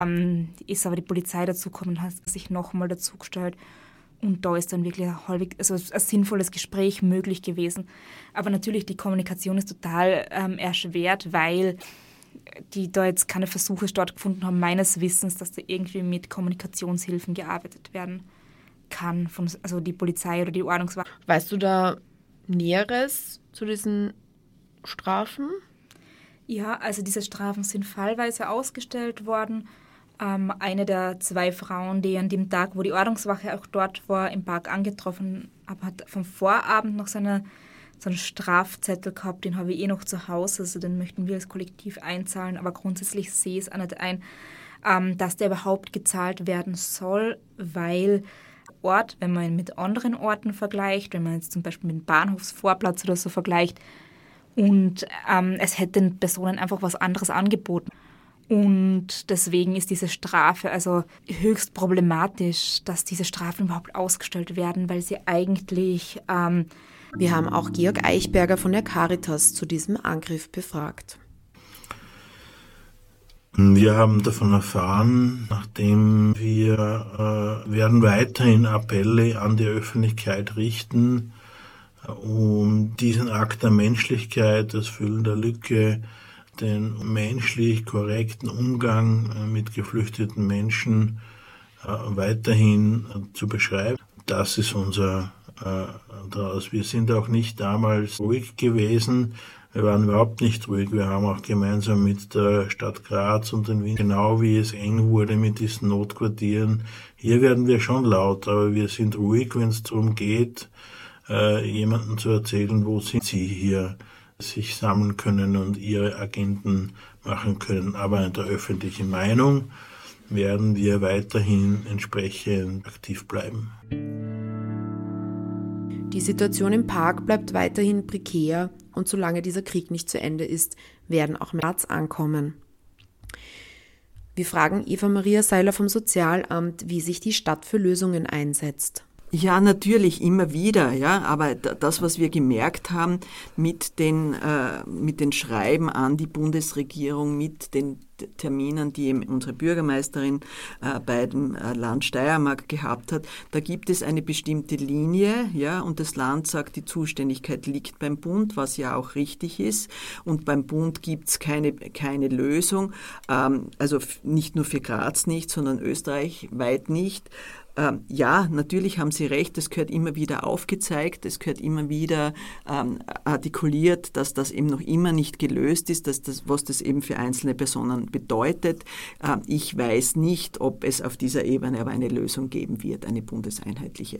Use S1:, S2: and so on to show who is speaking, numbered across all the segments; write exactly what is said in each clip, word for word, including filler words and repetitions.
S1: Ähm, ist aber die Polizei dazugekommen und hat sich nochmal dazugestellt. Und da ist dann wirklich ein, halbig, also ein sinnvolles Gespräch möglich gewesen. Aber natürlich, die Kommunikation ist total ähm, erschwert, weil die da jetzt keine Versuche stattgefunden haben, meines Wissens, dass da irgendwie mit Kommunikationshilfen gearbeitet werden kann, von, also die Polizei oder die Ordnungswache.
S2: Weißt du da Näheres zu diesen Strafen?
S1: Ja, also diese Strafen sind fallweise ausgestellt worden. Ähm, eine der zwei Frauen, die an dem Tag, wo die Ordnungswache auch dort war, im Park angetroffen hat, hat vom Vorabend noch seine, so einen Strafzettel gehabt, den habe ich eh noch zu Hause, also den möchten wir als Kollektiv einzahlen, aber grundsätzlich sehe ich es auch nicht ein, ähm, dass der überhaupt gezahlt werden soll, weil Ort, wenn man ihn mit anderen Orten vergleicht, wenn man jetzt zum Beispiel mit dem Bahnhofsvorplatz oder so vergleicht, und ähm, es hätten Personen einfach was anderes angeboten. Und deswegen ist diese Strafe also höchst problematisch, dass diese Strafen überhaupt ausgestellt werden, weil sie eigentlich... Ähm
S2: Wir haben auch Georg Eichberger von der Caritas zu diesem Angriff befragt.
S3: Wir haben davon erfahren, nachdem wir äh, werden weiterhin Appelle an die Öffentlichkeit richten, um diesen Akt der Menschlichkeit, das Füllen der Lücke, den menschlich korrekten Umgang mit geflüchteten Menschen äh, weiterhin äh, zu beschreiben. Das ist unser äh, daraus. Wir sind auch nicht damals ruhig gewesen. Wir waren überhaupt nicht ruhig. Wir haben auch gemeinsam mit der Stadt Graz und den Wien, genau wie es eng wurde mit diesen Notquartieren, hier werden wir schon laut, aber wir sind ruhig, wenn es darum geht, äh, jemandem zu erzählen, wo sind sie hier sich sammeln können und ihre Agenten machen können. Aber in der öffentlichen Meinung werden wir weiterhin entsprechend aktiv bleiben.
S2: Die Situation im Park bleibt weiterhin prekär und solange dieser Krieg nicht zu Ende ist, werden auch März ankommen. Wir fragen Eva Maria Seiler vom Sozialamt, wie sich die Stadt für Lösungen einsetzt.
S4: Ja, natürlich immer wieder, ja, aber das, was wir gemerkt haben mit den, äh, mit den Schreiben an die Bundesregierung, mit den Terminen, die eben unsere Bürgermeisterin äh, bei dem äh, Land Steiermark gehabt hat, da gibt es eine bestimmte Linie, ja, und das Land sagt, die Zuständigkeit liegt beim Bund, was ja auch richtig ist, und beim Bund gibt's keine, keine Lösung, ähm, also f- nicht nur für Graz nicht, sondern österreichweit nicht. Ähm, ja, natürlich haben Sie recht, es gehört immer wieder aufgezeigt, es gehört immer wieder ähm, artikuliert, dass das eben noch immer nicht gelöst ist, dass das, was das eben für einzelne Personen bedeutet. Ähm, ich weiß nicht, ob es auf dieser Ebene aber eine Lösung geben wird, eine bundeseinheitliche.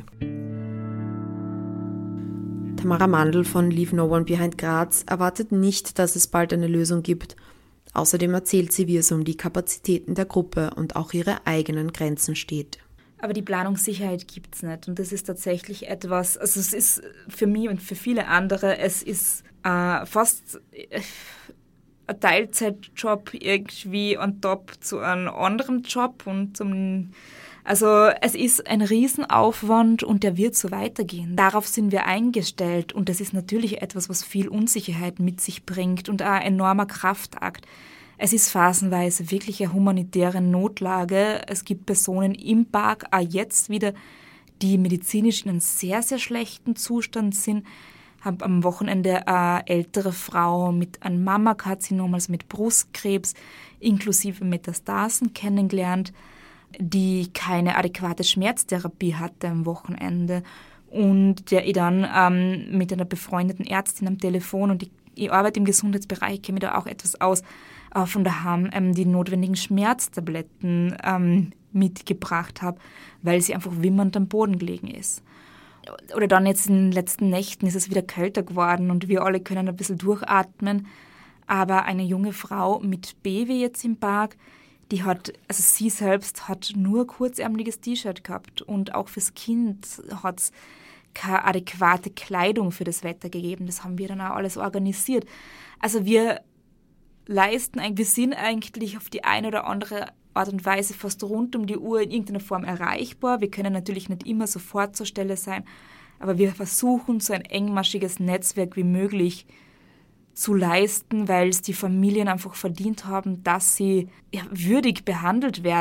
S2: Tamara Mandl von Leave No One Behind Graz erwartet nicht, dass es bald eine Lösung gibt. Außerdem erzählt sie, wie es um die Kapazitäten der Gruppe und auch ihre eigenen Grenzen steht.
S1: Aber die Planungssicherheit gibt es nicht. Und das ist tatsächlich etwas, also es ist für mich und für viele andere, es ist äh, fast äh, ein Teilzeitjob irgendwie on top zu einem anderen Job. Und zum, also es ist ein Riesenaufwand und der wird so weitergehen. Darauf sind wir eingestellt und das ist natürlich etwas, was viel Unsicherheit mit sich bringt und auch ein enormer Kraftakt. Es ist phasenweise wirklich eine humanitäre Notlage. Es gibt Personen im Park, auch jetzt wieder, die medizinisch in einem sehr, sehr schlechten Zustand sind. Ich habe am Wochenende eine ältere Frau mit einem Mammakarzinom, also mit Brustkrebs, inklusive Metastasen kennengelernt, die keine adäquate Schmerztherapie hatte am Wochenende. Und der ich dann ähm, mit einer befreundeten Ärztin am Telefon, und ich, ich arbeite im Gesundheitsbereich, kenne mich da auch etwas aus, äh, von daheim ähm, die notwendigen Schmerztabletten ähm, mitgebracht habe, weil sie einfach wimmernd am Boden gelegen ist. Oder dann jetzt in den letzten Nächten ist es wieder kälter geworden und wir alle können ein bisschen durchatmen. Aber eine junge Frau mit Baby jetzt im Park, die hat, also sie selbst hat nur kurzärmeliges T-Shirt gehabt und auch fürs Kind hat es keine adäquate Kleidung für das Wetter gegeben. Das haben wir dann auch alles organisiert. Also wir leisten, wir sind eigentlich auf die eine oder andere Art und Weise fast rund um die Uhr in irgendeiner Form erreichbar. Wir können natürlich nicht immer sofort zur Stelle sein, aber wir versuchen, so ein engmaschiges Netzwerk wie möglich zu leisten, weil es die Familien einfach verdient haben, dass sie ja, würdig behandelt werden.